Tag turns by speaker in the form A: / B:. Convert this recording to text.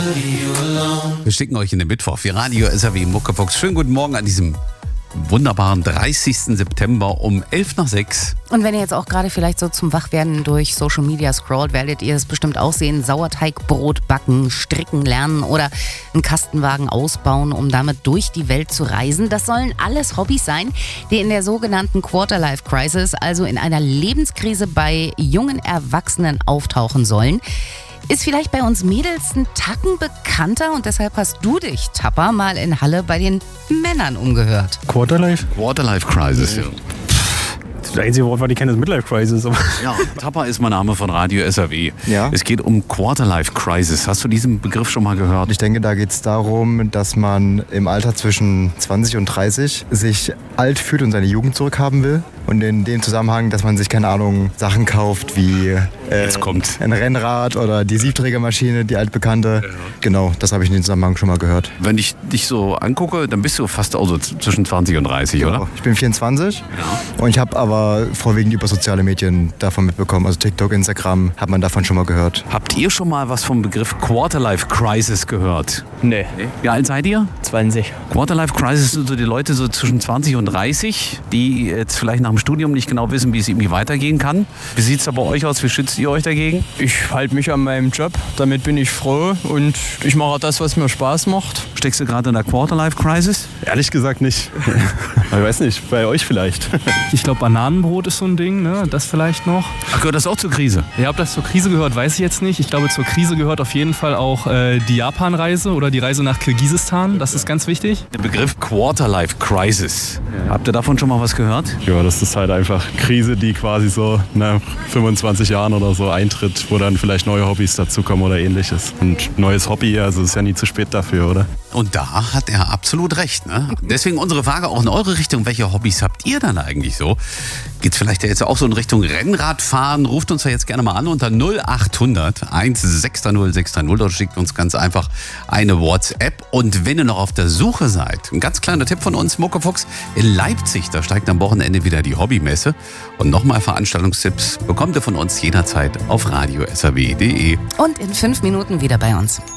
A: Wir schicken euch in den Mittwoch für Radio SAW Muckefuchs. Schönen guten Morgen an diesem wunderbaren 30. September um 5:11.
B: Und wenn ihr jetzt auch gerade vielleicht so zum Wachwerden durch Social Media scrollt, werdet ihr es bestimmt auch sehen. Sauerteigbrot backen, stricken lernen oder einen Kastenwagen ausbauen, um damit durch die Welt zu reisen. Das sollen alles Hobbys sein, die in der sogenannten Quarter-Life-Crisis, also in einer Lebenskrise bei jungen Erwachsenen auftauchen sollen. Ist vielleicht bei uns Mädels ein Tacken bekannter und deshalb hast du dich, Tapper, mal in Halle bei den Männern umgehört.
C: Quarterlife?
A: Quarter-Life Crisis, ja.
C: Das einzige Wort, was ich kenne, ist Midlife Crisis.
A: Ja, Tapper ist mein Name von Radio SAW.
D: Ja.
A: Es geht um Quarter-Life Crisis. Hast du diesen Begriff schon mal gehört?
D: Ich denke, da geht es darum, dass man im Alter zwischen 20 und 30 sich alt fühlt und seine Jugend zurückhaben will. Und in dem Zusammenhang, dass man sich, keine Ahnung, Sachen kauft wie
A: Jetzt kommt.
D: ein Rennrad oder die Siebträgermaschine, die altbekannte. Ja. Genau, das habe ich in dem Zusammenhang schon mal gehört.
A: Wenn ich dich so angucke, dann bist du fast auch so zwischen 20 und 30, oder?
D: Ich bin 24 und ich habe aber vorwiegend über soziale Medien davon mitbekommen. Also TikTok, Instagram, hat man davon schon mal gehört.
A: Habt ihr schon mal was vom Begriff Quarter-Life Crisis gehört?
E: Nee.
A: Wie alt seid ihr?
E: 20.
A: Quarter-Life Crisis sind so die Leute so zwischen 20 und 30, die jetzt vielleicht nach dem Studium nicht genau wissen, wie es irgendwie weitergehen kann. Wie sieht es da bei euch aus? Wie schützt ihr euch dagegen?
E: Ich halte mich an meinem Job, damit bin ich froh und ich mache das, was mir Spaß macht.
A: Steckst du gerade in der Quarter-Life Crisis?
C: Ehrlich gesagt nicht. Ich weiß nicht, bei euch vielleicht.
F: Ich glaube, Bananenbrot ist so ein Ding, ne? Das vielleicht noch.
A: Ach, gehört das auch zur Krise?
F: Ja, ob das zur Krise gehört, weiß ich jetzt nicht. Ich glaube, zur Krise gehört auf jeden Fall auch die Japan-Reise oder die Reise nach Kirgisistan. Das ist ganz wichtig.
A: Der Begriff Quarter-Life Crisis. Habt ihr davon schon mal was gehört?
C: Ja, das ist halt einfach Krise, die quasi so nach 25 Jahren oder so eintritt, wo dann vielleicht neue Hobbys dazukommen oder ähnliches. Und neues Hobby, also ist ja nie zu spät dafür, oder?
A: Und da hat er absolut recht, ne? Deswegen unsere Frage auch in eure Richtung. Welche Hobbys habt ihr dann eigentlich so? Geht's vielleicht jetzt auch so in Richtung Rennradfahren? Ruft uns ja jetzt gerne mal an unter 0800 160 630 oder schickt uns ganz einfach eine WhatsApp. Und wenn ihr noch auf der Suche seid, ein ganz kleiner Tipp von uns, Muckefuchs, in Leipzig, da steigt am Wochenende wieder die Hobbymesse. Und nochmal Veranstaltungstipps bekommt ihr von uns jederzeit auf radio-saw.de.
B: Und in 5 Minuten wieder bei uns.